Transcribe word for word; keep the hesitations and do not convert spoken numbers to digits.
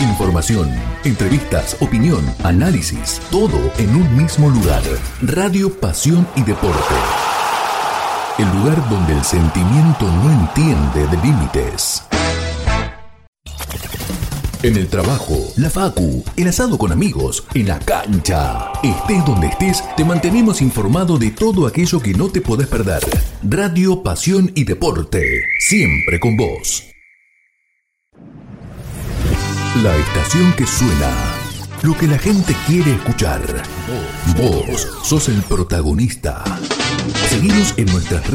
Información, entrevistas, opinión, análisis, todo en un mismo lugar. Radio Pasión y Deporte. El lugar donde el sentimiento no entiende de límites. En el trabajo, la facu, el asado con amigos, en la cancha. Estés donde estés, te mantenemos informado de todo aquello que no te podés perder. Radio Pasión y Deporte, siempre con vos. La estación que suena, lo que la gente quiere escuchar. Vos sos el protagonista. Seguinos en nuestras redes.